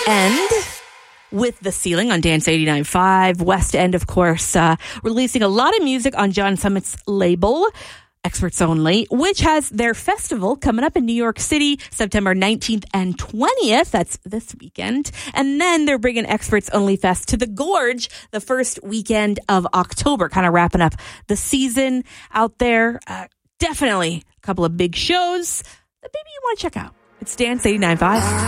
End with The Ceiling on Dance 89.5. West End, of course, releasing a lot of music on John Summit's label, Experts Only, which has their festival coming up in New York City, September 19th and 20th. That's this weekend. And then they're bringing Experts Only Fest to the Gorge the first weekend of October, kind of wrapping up the season out there. Definitely a couple of big shows that maybe you want to check out. It's Dance 89.5.